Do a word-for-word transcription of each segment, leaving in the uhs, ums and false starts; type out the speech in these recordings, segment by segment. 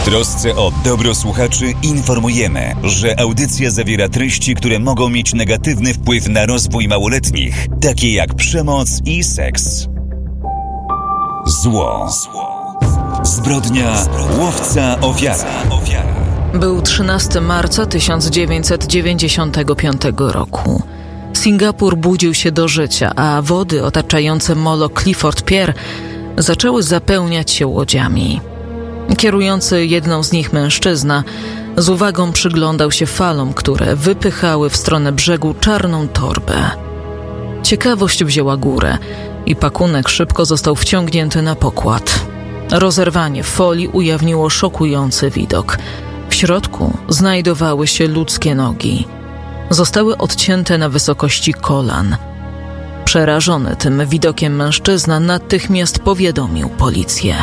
W trosce o dobro słuchaczy informujemy, że audycja zawiera treści, które mogą mieć negatywny wpływ na rozwój małoletnich, takie jak przemoc i seks. Zło. Zbrodnia, łowca, ofiara. Był trzynastego marca tysiąc dziewięćset dziewięćdziesiątego piątego roku. Singapur budził się do życia, a wody otaczające molo Clifford Pier zaczęły zapełniać się łodziami. Kierujący jedną z nich mężczyzna z uwagą przyglądał się falom, które wypychały w stronę brzegu czarną torbę. Ciekawość wzięła górę i pakunek szybko został wciągnięty na pokład. Rozerwanie folii ujawniło szokujący widok. W środku znajdowały się ludzkie nogi. Zostały odcięte na wysokości kolan. Przerażony tym widokiem mężczyzna natychmiast powiadomił policję.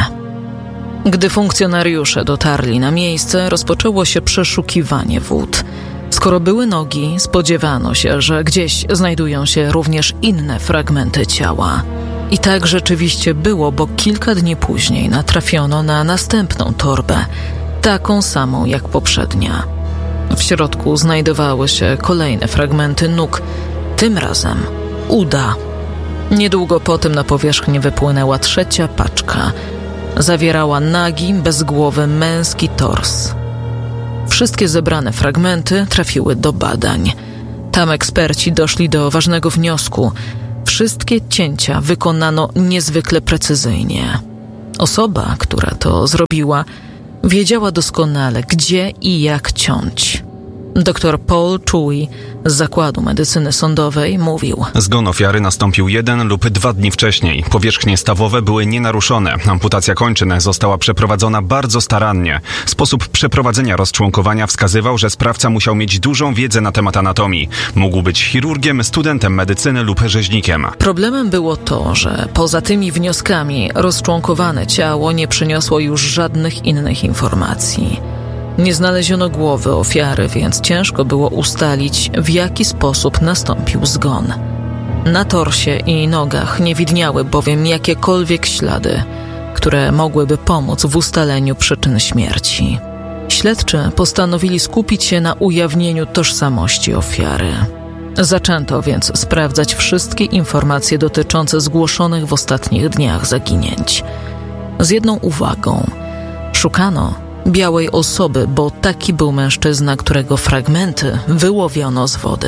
Gdy funkcjonariusze dotarli na miejsce, rozpoczęło się przeszukiwanie wód. Skoro były nogi, spodziewano się, że gdzieś znajdują się również inne fragmenty ciała. I tak rzeczywiście było, bo kilka dni później natrafiono na następną torbę, taką samą jak poprzednia. W środku znajdowały się kolejne fragmenty nóg, tym razem uda. Niedługo potem na powierzchnię wypłynęła trzecia paczka. Zawierała nagi, bezgłowy męski tors. Wszystkie zebrane fragmenty trafiły do badań. Tam eksperci doszli do ważnego wniosku. Wszystkie cięcia wykonano niezwykle precyzyjnie. Osoba, która to zrobiła, wiedziała doskonale, gdzie i jak ciąć. Doktor Paul Chewy z Zakładu Medycyny Sądowej mówił: Zgon ofiary nastąpił jeden lub dwa dni wcześniej. Powierzchnie stawowe były nienaruszone. Amputacja kończyn została przeprowadzona bardzo starannie. Sposób przeprowadzenia rozczłonkowania wskazywał, że sprawca musiał mieć dużą wiedzę na temat anatomii. Mógł być chirurgiem, studentem medycyny lub rzeźnikiem. Problemem było to, że poza tymi wnioskami rozczłonkowane ciało nie przyniosło już żadnych innych informacji. Nie znaleziono głowy ofiary, więc ciężko było ustalić, w jaki sposób nastąpił zgon. Na torsie i nogach nie widniały bowiem jakiekolwiek ślady, które mogłyby pomóc w ustaleniu przyczyn śmierci. Śledczy postanowili skupić się na ujawnieniu tożsamości ofiary. Zaczęto więc sprawdzać wszystkie informacje dotyczące zgłoszonych w ostatnich dniach zaginięć. Z jedną uwagą: szukano białej osoby, bo taki był mężczyzna, którego fragmenty wyłowiono z wody.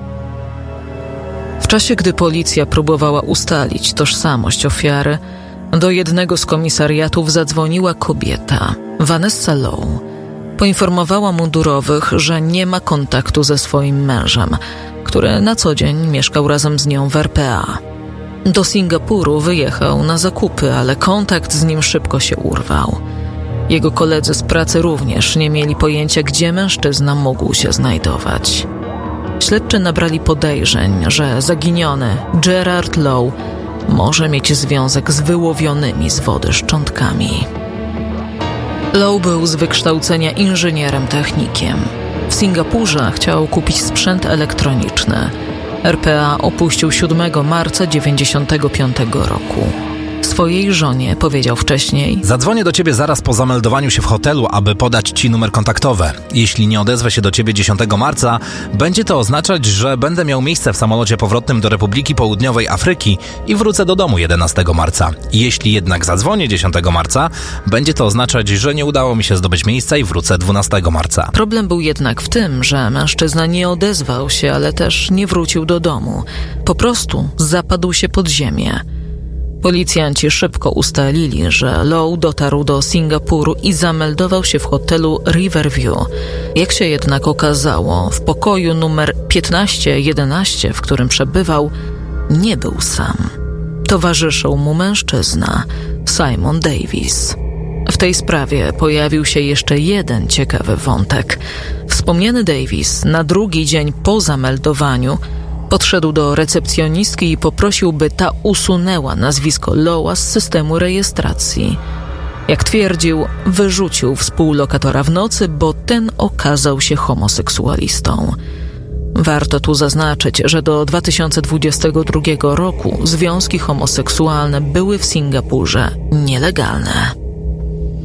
W czasie, gdy policja próbowała ustalić tożsamość ofiary, do jednego z komisariatów zadzwoniła kobieta, Vanessa Low. Poinformowała mundurowych, że nie ma kontaktu ze swoim mężem, który na co dzień mieszkał razem z nią w R P A. Do Singapuru wyjechał na zakupy, ale kontakt z nim szybko się urwał. Jego koledzy z pracy również nie mieli pojęcia, gdzie mężczyzna mógł się znajdować. Śledczy nabrali podejrzeń, że zaginiony Gerard Low może mieć związek z wyłowionymi z wody szczątkami. Low był z wykształcenia inżynierem technikiem. W Singapurze chciał kupić sprzęt elektroniczny. R P A opuścił siódmego marca dziewięćdziesiątego piątego roku. Swojej żonie powiedział wcześniej: Zadzwonię do ciebie zaraz po zameldowaniu się w hotelu, aby podać ci numer kontaktowy. Jeśli nie odezwę się do ciebie dziesiątego marca, będzie to oznaczać, że będę miał miejsce w samolocie powrotnym do Republiki Południowej Afryki i wrócę do domu jedenastego marca. Jeśli jednak zadzwonię dziesiątego marca, będzie to oznaczać, że nie udało mi się zdobyć miejsca i wrócę dwunastego marca. Problem był jednak w tym, że mężczyzna nie odezwał się, ale też nie wrócił do domu. Po prostu zapadł się pod ziemię. Policjanci szybko ustalili, że Low dotarł do Singapuru i zameldował się w hotelu Riverview. Jak się jednak okazało, w pokoju numer piętnaście jedenaście, w którym przebywał, nie był sam. Towarzyszył mu mężczyzna, Simon Davis. W tej sprawie pojawił się jeszcze jeden ciekawy wątek. Wspomniany Davis na drugi dzień po zameldowaniu podszedł do recepcjonistki i poprosił, by ta usunęła nazwisko Lowa z systemu rejestracji. Jak twierdził, wyrzucił współlokatora w nocy, bo ten okazał się homoseksualistą. Warto tu zaznaczyć, że do dwa tysiące dwudziestego drugiego roku związki homoseksualne były w Singapurze nielegalne.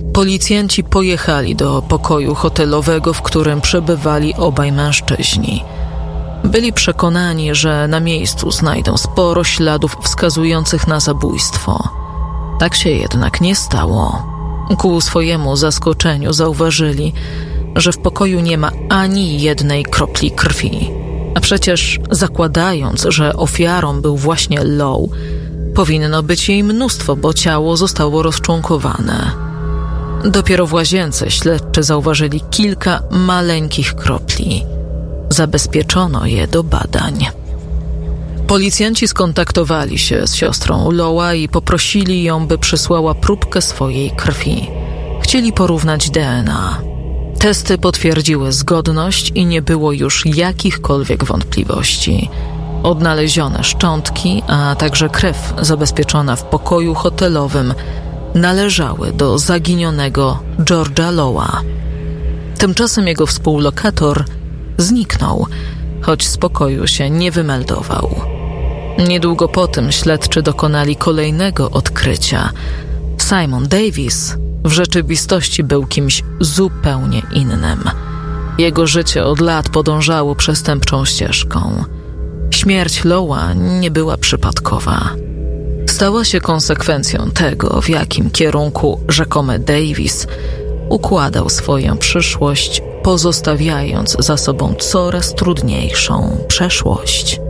Policjanci pojechali do pokoju hotelowego, w którym przebywali obaj mężczyźni. Byli przekonani, że na miejscu znajdą sporo śladów wskazujących na zabójstwo. Tak się jednak nie stało. Ku swojemu zaskoczeniu zauważyli, że w pokoju nie ma ani jednej kropli krwi. A przecież zakładając, że ofiarą był właśnie Lowe, powinno być jej mnóstwo, bo ciało zostało rozczłonkowane. Dopiero w łazience śledczy zauważyli kilka maleńkich kropli. Zabezpieczono je do badań. Policjanci skontaktowali się z siostrą Lowe'a i poprosili ją, by przysłała próbkę swojej krwi. Chcieli porównać D N A. Testy potwierdziły zgodność i nie było już jakichkolwiek wątpliwości. Odnalezione szczątki, a także krew zabezpieczona w pokoju hotelowym należały do zaginionego George'a Lowe'a. Tymczasem jego współlokator zniknął, choć z pokoju się nie wymeldował. Niedługo po tym śledczy dokonali kolejnego odkrycia. Simon Davis w rzeczywistości był kimś zupełnie innym. Jego życie od lat podążało przestępczą ścieżką. Śmierć Lowe'a nie była przypadkowa. Stała się konsekwencją tego, w jakim kierunku rzekomy Davis układał swoją przyszłość, pozostawiając za sobą coraz trudniejszą przeszłość.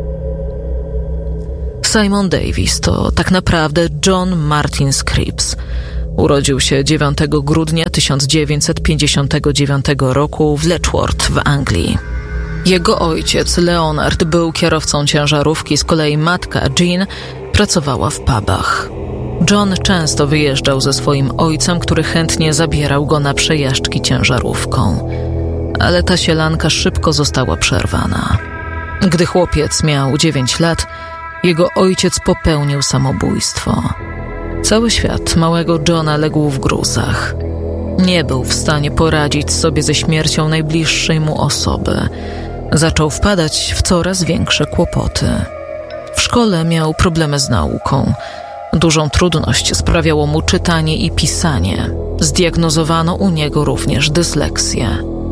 Simon Davis to tak naprawdę John Martin Scripps. Urodził się dziewiątego grudnia tysiąc dziewięćset pięćdziesiątego dziewiątego roku w Letchworth w Anglii. Jego ojciec Leonard był kierowcą ciężarówki, z kolei matka Jean pracowała w pubach. John często wyjeżdżał ze swoim ojcem, który chętnie zabierał go na przejażdżki ciężarówką. Ale ta sielanka szybko została przerwana. Gdy chłopiec miał dziewięć lat, jego ojciec popełnił samobójstwo. Cały świat małego Johna legł w gruzach. Nie był w stanie poradzić sobie ze śmiercią najbliższej mu osoby. Zaczął wpadać w coraz większe kłopoty. W szkole miał problemy z nauką. Dużą trudność sprawiało mu czytanie i pisanie. Zdiagnozowano u niego również dysleksję.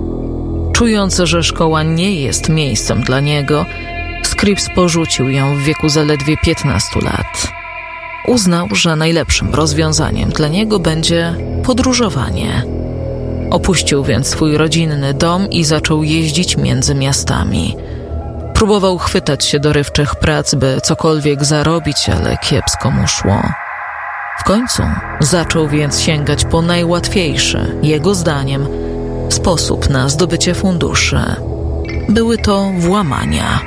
Czując, że szkoła nie jest miejscem dla niego, Scripps porzucił ją w wieku zaledwie piętnastu lat. Uznał, że najlepszym rozwiązaniem dla niego będzie podróżowanie. Opuścił więc swój rodzinny dom i zaczął jeździć między miastami. Próbował chwytać się dorywczych prac, by cokolwiek zarobić, ale kiepsko mu szło. W końcu zaczął więc sięgać po najłatwiejszy, jego zdaniem, sposób na zdobycie funduszy. Były to włamania.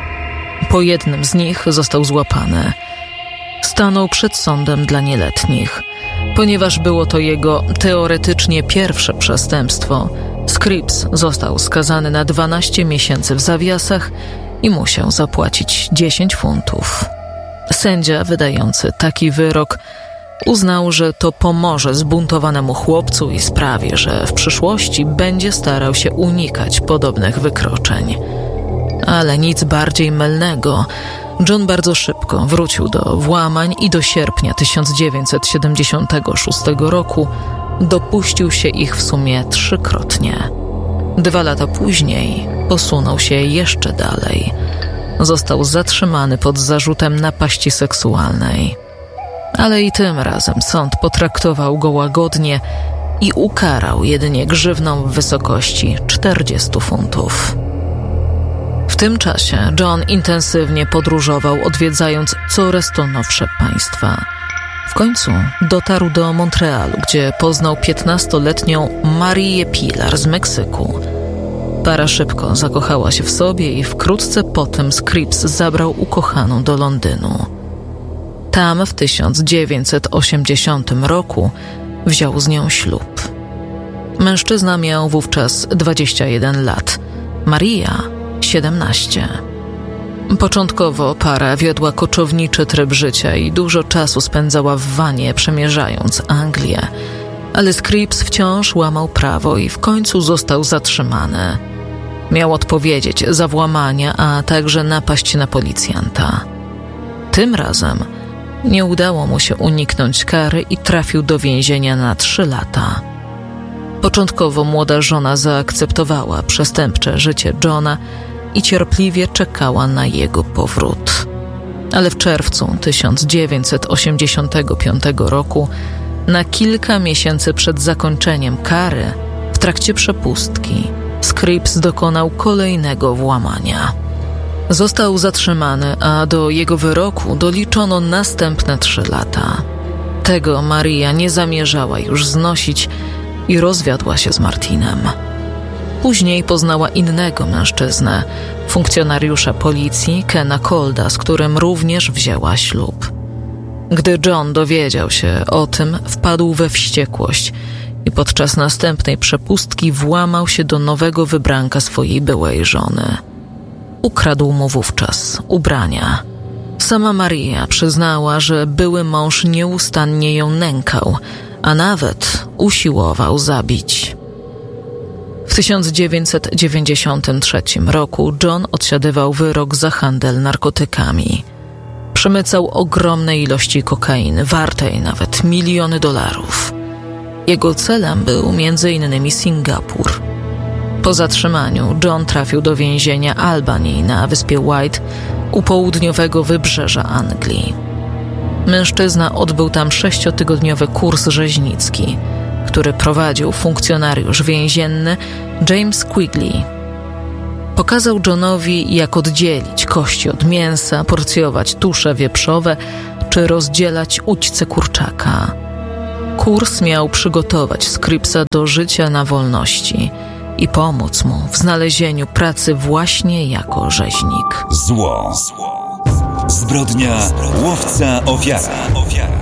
Po jednym z nich został złapany. Stanął przed sądem dla nieletnich. Ponieważ było to jego teoretycznie pierwsze przestępstwo, Scripps został skazany na dwanaście miesięcy w zawiasach i musiał zapłacić dziesięć funtów. Sędzia wydający taki wyrok uznał, że to pomoże zbuntowanemu chłopcu i sprawi, że w przyszłości będzie starał się unikać podobnych wykroczeń. Ale nic bardziej mylnego. John bardzo szybko wrócił do włamań i do sierpnia tysiąc dziewięćset siedemdziesiątego szóstego roku dopuścił się ich w sumie trzykrotnie. Dwa lata później posunął się jeszcze dalej. Został zatrzymany pod zarzutem napaści seksualnej. Ale i tym razem sąd potraktował go łagodnie i ukarał jedynie grzywną w wysokości czterdziestu funtów. W tym czasie John intensywnie podróżował, odwiedzając coraz to nowsze państwa. W końcu dotarł do Montrealu, gdzie poznał piętnastoletnią Marię Pilar z Meksyku. Para szybko zakochała się w sobie i wkrótce potem Scripps zabrał ukochaną do Londynu. Tam w tysiąc dziewięćset osiemdziesiątym roku wziął z nią ślub. Mężczyzna miał wówczas dwadzieścia jeden lat, Maria siedemnaście. Początkowo para wiodła koczowniczy tryb życia i dużo czasu spędzała w wanie, przemierzając Anglię. Ale Scripps wciąż łamał prawo i w końcu został zatrzymany. Miał odpowiedzieć za włamania, a także napaść na policjanta. Tym razem nie udało mu się uniknąć kary i trafił do więzienia na trzy lata. Początkowo młoda żona zaakceptowała przestępcze życie Johna i cierpliwie czekała na jego powrót. Ale w czerwcu tysiąc dziewięćset osiemdziesiątego piątego roku, na kilka miesięcy przed zakończeniem kary, w trakcie przepustki, Scripps dokonał kolejnego włamania. Został zatrzymany, a do jego wyroku doliczono następne trzy lata. Tego Maria nie zamierzała już znosić i rozwiodła się z Martinem. Później poznała innego mężczyznę, funkcjonariusza policji Kena Colda, z którym również wzięła ślub. Gdy John dowiedział się o tym, wpadł we wściekłość i podczas następnej przepustki włamał się do nowego wybranka swojej byłej żony. Ukradł mu wówczas ubrania. Sama Maria przyznała, że były mąż nieustannie ją nękał, a nawet usiłował zabić. W tysiąc dziewięćset dziewięćdziesiątym trzecim roku John odsiadywał wyrok za handel narkotykami. Przemycał ogromne ilości kokainy, wartej nawet miliony dolarów. Jego celem był między innymi Singapur. Po zatrzymaniu John trafił do więzienia Albany na wyspie White u południowego wybrzeża Anglii. Mężczyzna odbył tam sześciotygodniowy kurs rzeźnicki, który prowadził funkcjonariusz więzienny James Quigley. Pokazał Johnowi, jak oddzielić kości od mięsa, porcjować tusze wieprzowe czy rozdzielać udźce kurczaka. Kurs miał przygotować Scrippsa do życia na wolności i pomóc mu w znalezieniu pracy właśnie jako rzeźnik. Zło. Zbrodnia, łowca, ofiara.